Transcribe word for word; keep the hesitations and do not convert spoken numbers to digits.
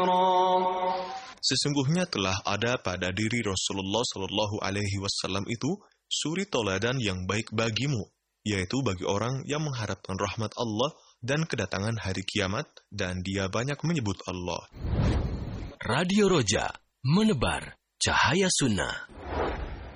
ذكرا. Sesungguhnya telah ada pada diri Rasulullah Shallallahu Alaihi Wasallam itu suri toladan yang baik bagimu, yaitu bagi orang yang mengharapkan rahmat Allah dan kedatangan hari kiamat, dan dia banyak menyebut Allah. Radio Roja, menebar cahaya sunnah.